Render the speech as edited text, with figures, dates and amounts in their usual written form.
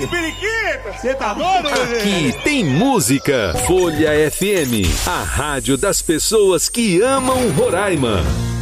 periquito. Periquito! Você tá doido, bebê? Aqui tem música. Folha FM, a rádio das pessoas que amam Roraima.